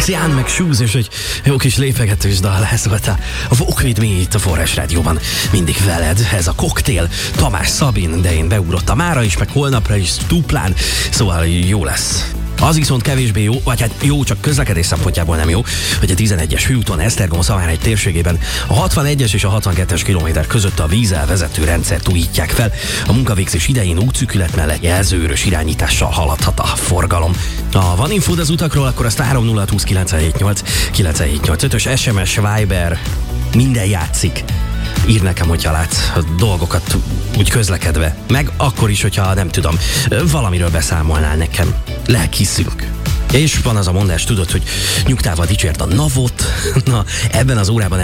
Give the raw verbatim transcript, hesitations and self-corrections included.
Cian meg Shoes, és egy jó kis lépegetős dal, ez volt a Walk With Me itt a Forrás Rádióban. Mindig veled, ez a koktél, Tamás Szabin, de én beugrottam mára is, meg holnapra is duplán, szóval jó lesz. Az viszont kevésbé jó, vagy hát jó, csak közlekedés szempontjából nem jó, hogy a tizenegyes főúton Esztergom-Szamáregy térségében a hatvanegyes és a hatvankettes kilométer között a vízelvezető rendszert újítják fel. A munkavégzés idején útszűkület mellett jelzőörös irányítással haladhat a forgalom. Ha van infód az utakról, akkor azt három nulla húsz kilenc hét nyolc kilenc hét nyolc ötös es em es, Viber, minden játszik. Írd nekem, hogyha látsz dolgokat úgy közlekedve. Meg akkor is, hogyha nem tudom, valamiről beszámolnál nekem. Lelkiszünk. És van az a mondás, tudod, hogy nyugtával dicsért a navot. Na, ebben az órában